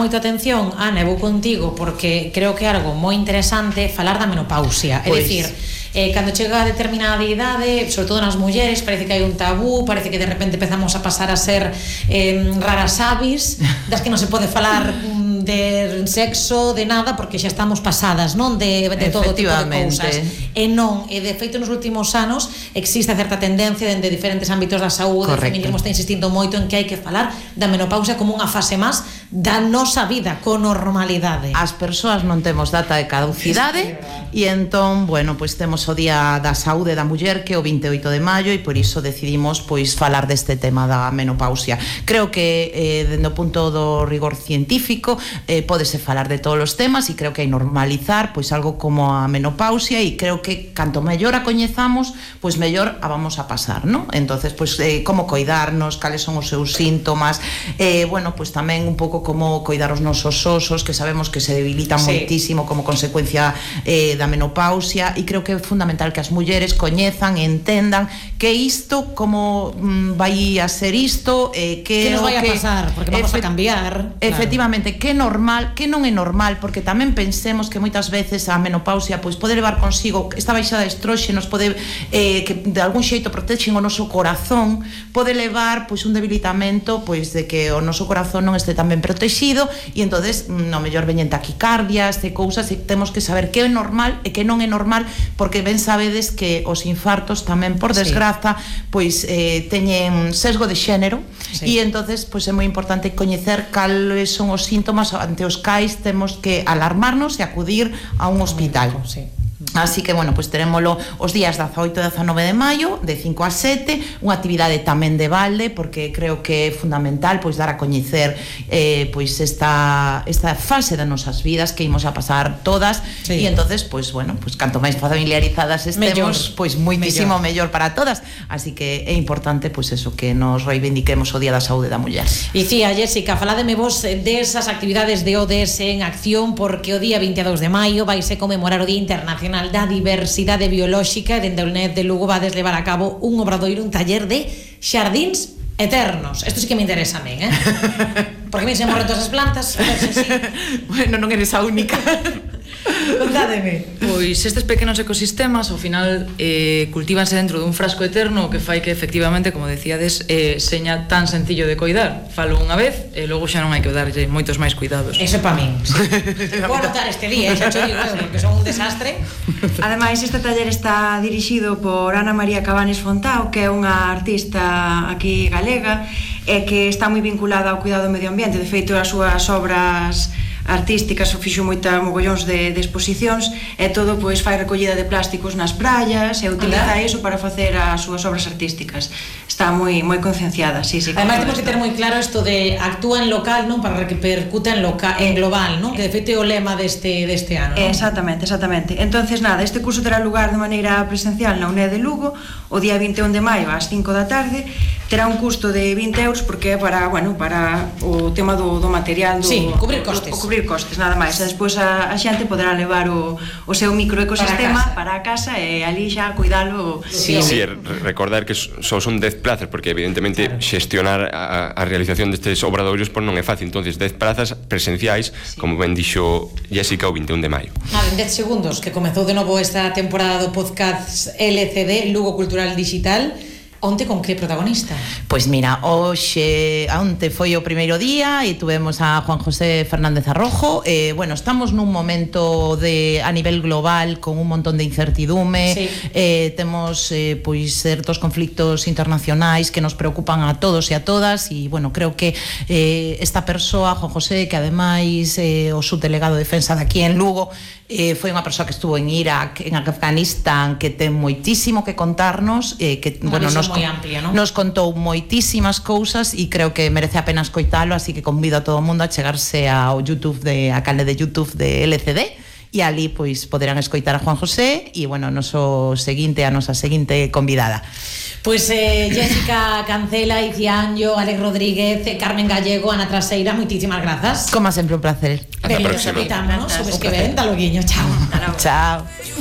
moita atención, Ana, vou contigo porque creo que é algo moi interesante falar da menopausia. É dicir, cando chega a determinada idade, sobre todo nas mulleres, parece que hai un tabú, parece que de repente empezamos a pasar a ser raras avis, das que non se pode falar de sexo, de nada, porque xa estamos pasadas, non? De todo tipo de cousas. E non, e de feito nos últimos anos existe certa tendencia dende diferentes ámbitos da saúde. O feminismo está insistindo moito en que hai que falar da menopausia como unha fase máis da nosa vida, con normalidade. As persoas non temos data de caducidade e entón, bueno, pois temos o Día da Saúde da Muller, que é o 28 de maio, e por iso decidimos pois falar deste tema da menopausia. Creo que dende o punto do rigor científico pódese falar de todos os temas, e creo que hai normalizar pois algo como a menopausia, e creo que canto mellor a coñezamos, pois mellor a vamos a pasar, ¿no? Entonces, pois como coidarnos, cales son os seus síntomas, bueno, pois tamén un pouco como coidar os nosos osos, que sabemos que se debilitan moitísimo como consecuencia da menopausia, e creo que é fundamental que as mulleres coñezan e entendan que isto, como vai a ser isto, que nos vai a pasar, porque vamos a cambiar. Efectivamente, que é normal, que non é normal, porque tamén pensemos que moitas veces a menopausia pois pode levar consigo esta baixada de estróxenos, pode que de algún xeito protexen o noso corazón, pode levar pois un debilitamento pois de que o noso corazón non este tan ben protegido, e entonces no mellor veñen taquicardias e cousas, e temos que saber que é normal e que non é normal, porque ben sabedes que os infartos tamén, por desgraza, pois teñen sesgo de xénero, e entonces pois é moi importante coñecer cales son os síntomas ante os cais temos que alarmarnos e acudir a un hospital. Así que, bueno, pois terémolo os días 18 e 19 de maio, de 5 a 7, unha actividade tamén de balde, porque creo que é fundamental pois dar a coñecer pois esta fase das nosas vidas que imos a pasar todas, e entonces, pois, bueno, pois canto máis familiarizadas estemos, pois moitísimo mellor para todas. Así que é importante, pois eso, que nos reivindiquemos o Día da Saúde da Muller. E a Jéssica, faládeme vos desas actividades de ODS en acción, porque o día 22 de maio vaise conmemorar o Día Internacional da Diversidade Biolóxica, e dende o NED de Lugo vades levar a cabo un obradoiro, un taller de xardíns eternos. Isto sí que me interesa a mí, porque a mí se morren todas as plantas. Bueno, non eres a única. Contádeme. Pois estes pequenos ecosistemas ao final cultívanse dentro dun frasco eterno, que fai que efectivamente, como decíades, seña tan sencillo de coidar. Falo unha vez e logo xa non hai que darlle moitos máis cuidados. Eso é para min. Vou anotar este día, xa te digo, porque son un desastre. Ademais, este taller está dirixido por Ana María Cabanes Fontao, que é unha artista aquí galega e que está moi vinculada ao cuidado do medio ambiente. De feito, as súas obras artísticas fixo mogollóns de exposicións, e todo pois fai recollida de plásticos nas praias e utiliza iso para facer as súas obras artísticas. Está moi concienciada, Ademais, temos que ter moi claro isto de actúa en local, non, para que repercuta en global, non? Que de feito é o lema deste ano, non? Exactamente. Entonces, nada, este curso terá lugar de maneira presencial na UNED de Lugo o día 21 de maio ás 5 da tarde. Terá un custo de 20 euros, porque é para o tema do material, cubrir costes, nada máis. E despois a xente poderá levar o seu microecosistema para a casa e ali xa cuidalo. Recordar que só son 10 plazas, porque evidentemente xestionar a realización destes obradoiros non é fácil. Entonces 10 plazas presenciais, como ben dixo Jéssica, o 21 de maio. En 10 segundos, que comezou de novo esta temporada do podcast LCD, Lugo Cultural Digital. Onte con que protagonista? Pois mira, onte foi o primeiro día e tuvemos a Juan José Fernández Arrojo. Bueno, estamos nun momento a nivel global con un montón de incertidume, temos pois certos conflictos internacionais que nos preocupan a todos e a todas, e bueno, creo que esta persoa, Juan José, que ademais o subdelegado de defensa de aquí en Lugo, foi unha persoa que estuvo en Irak, en Afganistán, que ten moitísimo que contarnos, que bueno, nos contou moitísimas cousas, e creo que merece a pena escoitalo, así que convido a todo o mundo a chegarse ao canal de YouTube de LCD, e ali pois poderán escoitar a Juan José e, bueno, a nosa seguinte convidada. Pois Jéssica Cancela, Icianjo, Alex Rodríguez, Carmen Gallego, Ana Traseira, moitísimas grazas. Como sempre, un placer. Ata a próxima. Sabes que ven, ta loguiño, chao. Chao.